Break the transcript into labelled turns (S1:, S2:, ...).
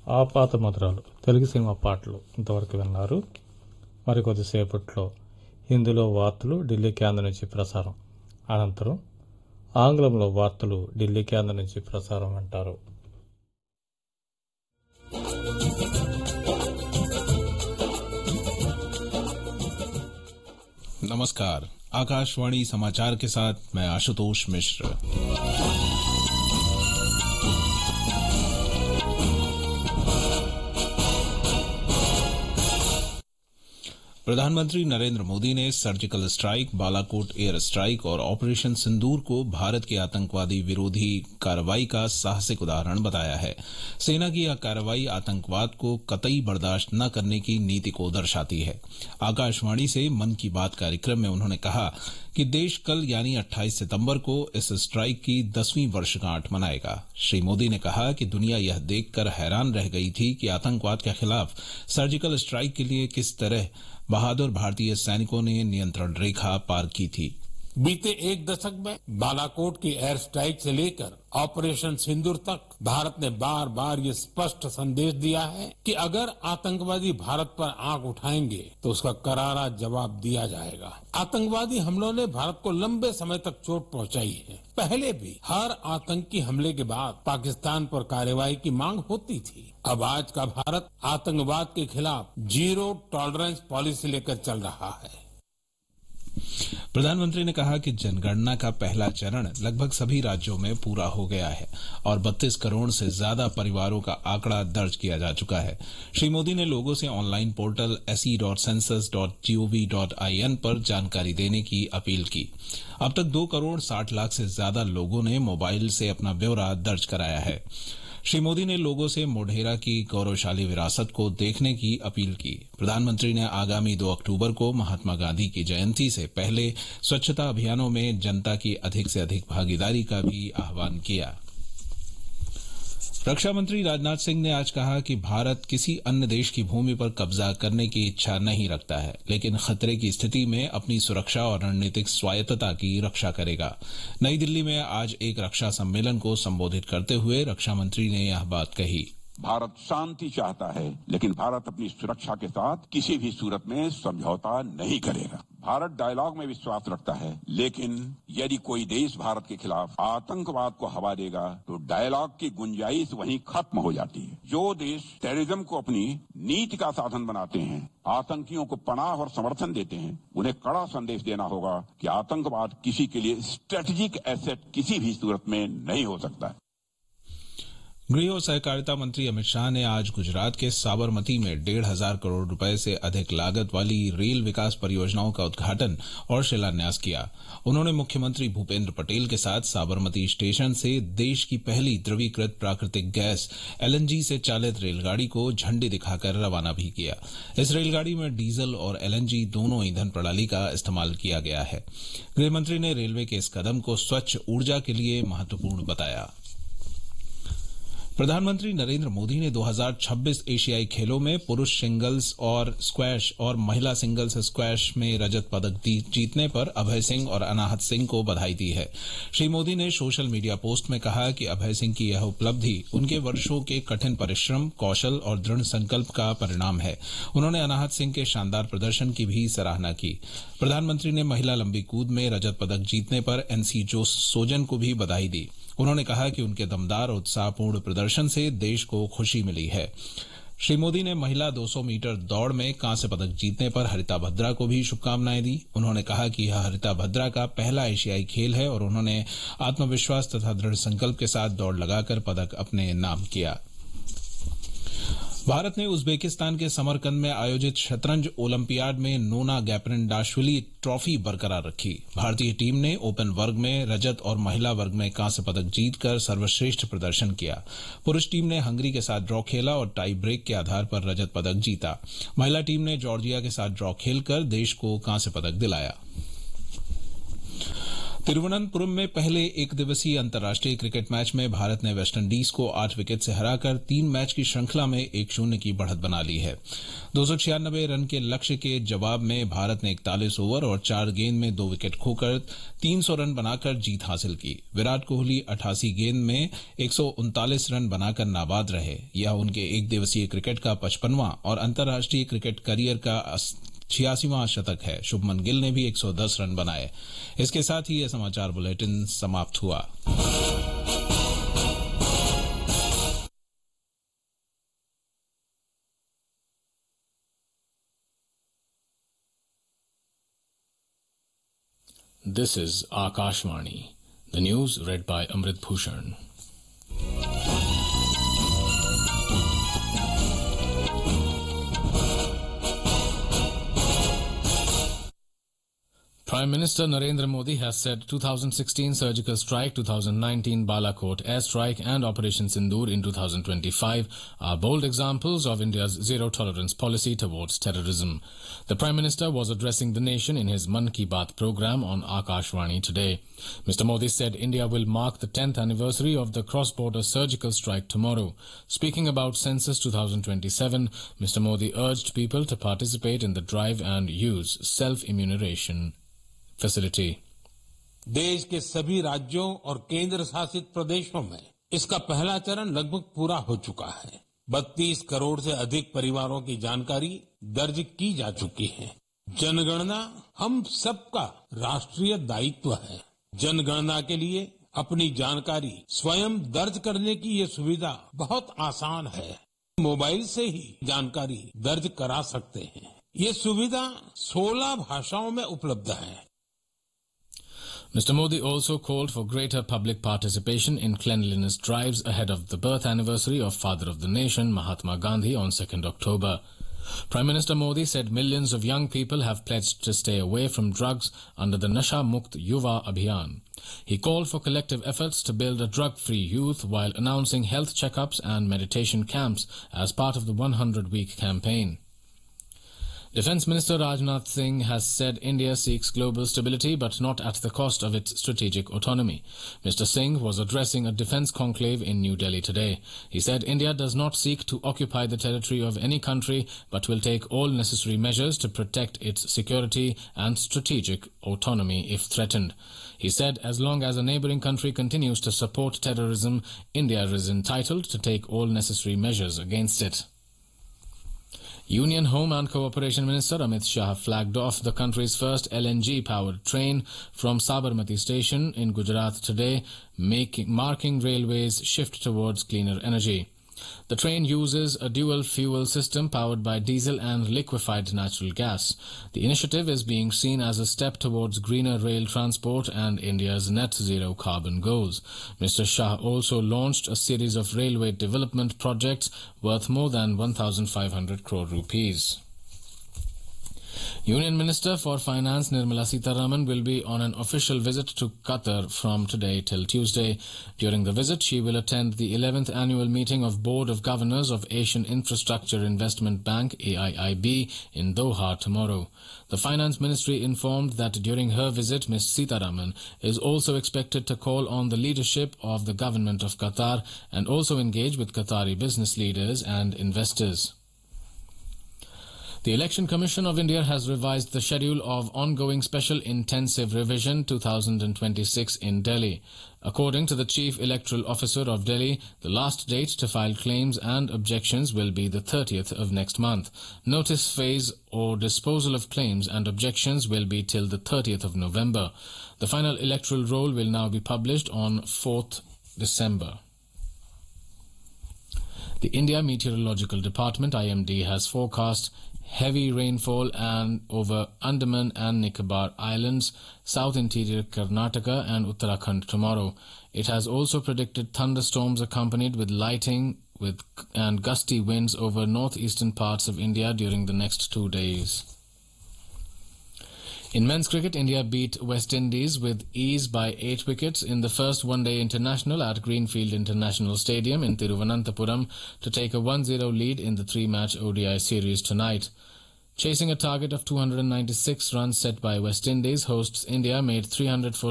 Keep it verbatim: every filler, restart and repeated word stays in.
S1: ఆపాత మధురాలు తెలుగు సినిమా పాటలు ఇంతవరకు విన్నారు. మరి కొద్దిసేపట్లో హిందీలో వార్తలు ఢిల్లీ కేంద్రం నుంచి ప్రసారం, అనంతరం ఆంగ్లంలో వార్తలు ఢిల్లీ కేంద్రం నుంచి ప్రసారం అంటారు.
S2: नमस्कार, आकाशवाणी समाचार के साथ मैं आशुतोष मिश्र। प्रधानमंत्री नरेंद्र मोदी ने surgical strike, Balakot air strike और ऑपरेशन सिंदूर को भारत की आतंकवादी विरोधी कार्रवाई का साहसिक उदाहरण बताया है। सेना की यह कार्रवाई आतंकवाद को कतई बर्दाश्त न करने की नीति को दर्शाती है। आकाशवाणी से मन की बात कार्यक्रम में उन्होंने कहा कि देश कल यानी अट्ठाईस सितंबर को इस स्ट्राइक की दसवीं वर्षगांठ मनाएगा। श्री मोदी ने कहा कि दुनिया यह देखकर हैरान रह गई थी कि आतंकवाद के खिलाफ सर्जिकल स्ट्राइक के लिए किस तरह बहादुर भारतीय सैनिकों ने नियंत्रण रेखा पार की थी।
S3: बीते एक दशक में बालाकोट की एयर स्ट्राइक से लेकर ऑपरेशन सिंदूर तक भारत ने बार बार ये स्पष्ट संदेश दिया है कि अगर आतंकवादी भारत पर आंख उठाएंगे तो उसका करारा जवाब दिया जाएगा। आतंकवादी हमलों ने भारत को लंबे समय तक चोट पहुंचाई है। पहले भी हर आतंकी हमले के बाद पाकिस्तान पर कार्रवाई की मांग होती थी। अब आज का भारत आतंकवाद के खिलाफ जीरो टॉलरेंस पॉलिसी लेकर चल रहा है।
S2: प्रधानमंत्री ने कहा कि जनगणना का पहला चरण लगभग सभी राज्यों में पूरा हो गया है और बत्तीस करोड़ से ज्यादा परिवारों का आंकड़ा दर्ज किया जा चुका है। श्री मोदी ने लोगों से online portal S E dot census dot G O V dot I N पर जानकारी देने की अपील की। अब तक दो करोड़ साठ लाख से ज्यादा लोगों ने मोबाइल से अपना ब्यौरा दर्ज कराया है। श्री मोदी ने लोगों से मोढेरा की गौरवशाली विरासत को देखने की अपील की। प्रधानमंत्री ने आगामी दो अक्टूबर को महात्मा गांधी की जयंती से पहले स्वच्छता अभियानों में जनता की अधिक से अधिक भागीदारी का भी आह्वान किया। रक्षा मंत्री राजनाथ सिंह ने आज कहा कि भारत किसी अन्य देश की भूमि पर कब्जा करने की इच्छा नहीं रखता है, लेकिन खतरे की स्थिति में अपनी सुरक्षा और रणनीतिक स्वायत्तता की रक्षा करेगा। नई दिल्ली में आज एक रक्षा सम्मेलन को संबोधित करते हुए रक्षा मंत्री ने यह बात कही।
S4: भारत शांति चाहता है, लेकिन भारत अपनी सुरक्षा के साथ किसी भी सूरत में समझौता नहीं करेगा। भारत डायलॉग में विश्वास रखता है, लेकिन यदि कोई देश भारत के खिलाफ आतंकवाद को हवा देगा तो डायलॉग की गुंजाइश वहीं खत्म हो जाती है। जो देश टेररिज्म को अपनी नीति का साधन बनाते हैं, आतंकियों को पनाह और समर्थन देते हैं, उन्हें कड़ा संदेश देना होगा कि आतंकवाद किसी के लिए स्ट्रेटेजिक एसेट किसी भी सूरत में नहीं हो सकता है।
S2: गृह और सहकारिता मंत्री अमित शाह ने आज गुजरात के साबरमती में डेढ़ हजार करोड़ रुपए से अधिक लागत वाली रेल विकास परियोजनाओं का उद्घाटन और शिलान्यास किया। उन्होंने मुख्यमंत्री भूपेंद्र पटेल के साथ साबरमती स्टेशन से देश की पहली द्रवीकृत प्राकृतिक गैस एल एन जी से चालित रेलगाड़ी को झंडी दिखाकर रवाना भी किया। इस रेलगाड़ी में डीजल और एल एन जी दोनों ईंधन प्रणाली का इस्तेमाल किया गया है। गृहमंत्री ने रेलवे के इस कदम को स्वच्छ ऊर्जा के लिए महत्वपूर्ण बताया। प्रधानमंत्री नरेंद्र मोदी ने दो हज़ार छब्बीस एशियाई खेलों में पुरुष सिंगल्स और स्क्वैश और महिला सिंगल्स स्क्वैश में रजत पदक जीतने पर अभय सिंह और अनाहत सिंह को बधाई दी है। श्री मोदी ने सोशल मीडिया पोस्ट में कहा कि अभय सिंह की यह उपलब्धि उनके वर्षों के कठिन परिश्रम, कौशल और दृढ़ संकल्प का परिणाम है। उन्होंने अनाहत सिंह के शानदार प्रदर्शन की भी सराहना की। प्रधानमंत्री ने महिला लंबी कूद में रजत पदक जीतने पर एनसी जोस सोजन को भी बधाई दी। उन्होंने कहा कि उनके दमदार और उत्साहपूर्ण प्रदर्शन से देश को खुशी मिली है। श्री मोदी ने महिला दो सौ मीटर दौड़ में कांस्य पदक जीतने पर हरिता भद्रा को भी शुभकामनाएं दी। उन्होंने कहा कि यह हरिता भद्रा का पहला एशियाई खेल है और उन्होंने आत्मविश्वास तथा दृढ़ संकल्प के साथ दौड़ लगाकर पदक अपने नाम किया। भारत ने उज्बेकिस्तान के समरकंद में आयोजित शतरंज ओलंपियाड में नोना गैप्रिंडाशविली ट्रॉफी बरकरार रखी। भारतीय टीम ने ओपन वर्ग में रजत और महिला वर्ग में कांस्य पदक जीतकर सर्वश्रेष्ठ प्रदर्शन किया। पुरुष टीम ने हंगरी के साथ ड्रॉ खेला और टाई ब्रेक के आधार पर रजत पदक जीता। महिला टीम ने जॉर्जिया के साथ ड्रॉ खेलकर देश को कांस्य पदक दिलाया। तिरुवनंतपुरम में पहले एक दिवसीय अंतर्राष्ट्रीय क्रिकेट मैच में भारत ने वेस्टइंडीज को आठ विकेट से हराकर तीन मैच की श्रृंखला में एक शून्य की बढ़त बना ली है। दो सौ छियानबे रन के लक्ष्य के जवाब में भारत ने इकतालीस ओवर और चार गेंद में दो विकेट खोकर तीन सौ रन बनाकर जीत हासिल की। विराट कोहली अठासी गेंद में एक सौ उनतालीस रन बनाकर नाबाद रहे। यह उनके एक दिवसीय क्रिकेट का पचपनवां और अंतर्राष्ट्रीय क्रिकेट करियर का छियासीवां शतक है। शुभमन गिल ने भी एक सौ दस रन बनाए। इसके साथ ही यह समाचार बुलेटिन समाप्त हुआ।
S5: This is Akashvani. The news read by Amrit Bhushan. Prime Minister Narendra Modi has said two thousand sixteen surgical strike, two thousand nineteen Balakot airstrike and Operation Sindoor in two thousand twenty-five are bold examples of India's zero-tolerance policy towards terrorism. The Prime Minister was addressing the nation in his Mann Ki Baat program on Akashvani today. Mister Modi said India will mark the tenth anniversary of the cross-border surgical strike tomorrow. Speaking about Census twenty twenty-seven, Mister Modi urged people to participate in the drive and use self-enumeration facility.
S3: देश के सभी राज्यों और केंद्र शासित प्रदेशों में इसका पहला चरण लगभग पूरा हो चुका है। बत्तीस करोड़ से अधिक परिवारों की जानकारी दर्ज की जा चुकी है। जनगणना हम सबका राष्ट्रीय दायित्व है। जनगणना के लिए अपनी जानकारी स्वयं दर्ज करने की ये सुविधा बहुत आसान है। मोबाइल से ही जानकारी दर्ज करा सकते हैं। ये सुविधा सोलह भाषाओं में उपलब्ध है।
S5: Mister Modi also called for greater public participation in cleanliness drives ahead of the birth anniversary of Father of the Nation, Mahatma Gandhi, on second October. Prime Minister Modi said millions of young people have pledged to stay away from drugs under the Nasha Mukt Yuva Abhiyan. He called for collective efforts to build a drug-free youth while announcing health checkups and meditation camps as part of the one hundred week campaign. Defence Minister Rajnath Singh has said India seeks global stability but not at the cost of its strategic autonomy. Mister Singh was addressing a defence conclave in New Delhi today. He said India does not seek to occupy the territory of any country but will take all necessary measures to protect its security and strategic autonomy if threatened. He said as long as a neighbouring country continues to support terrorism, India is entitled to take all necessary measures against it. Union Home and Cooperation Minister Amit Shah flagged off the country's first L N G-powered train from Sabarmati station in Gujarat today, making, marking railways' shift towards cleaner energy. The train uses a dual-fuel system powered by diesel and liquefied natural gas. The initiative is being seen as a step towards greener rail transport and India's net-zero carbon goals. Mister Shah also launched a series of railway development projects worth more than one thousand five hundred crore rupees. Union Minister for Finance Nirmala Sitharaman will be on an official visit to Qatar from today till Tuesday. During the visit, she will attend the eleventh annual meeting of Board of Governors of Asian Infrastructure Investment Bank A I I B in Doha tomorrow. The Finance Ministry informed that during her visit, Miz Sitharaman is also expected to call on the leadership of the government of Qatar and also engage with Qatari business leaders and investors. The Election Commission of India has revised the schedule of ongoing Special Intensive Revision two thousand twenty-six in Delhi. According to the Chief Electoral Officer of Delhi, the last date to file claims and objections will be the thirtieth of next month. Notice phase or disposal of claims and objections will be till the thirtieth of November. The final electoral roll will now be published on fourth December. The India Meteorological Department I M D has forecast heavy rainfall and over Andaman and Nicobar Islands, south interior Karnataka and Uttarakhand tomorrow. It has also predicted thunderstorms accompanied with lightning with and gusty winds over northeastern parts of India during the next two days. In men's cricket, India beat West Indies with ease by eight wickets in the first one-day international at Greenfield International Stadium in Thiruvananthapuram to take a one zero lead in the three-match O D I series tonight. Chasing a target of two hundred ninety-six runs set by West Indies, hosts India made three hundred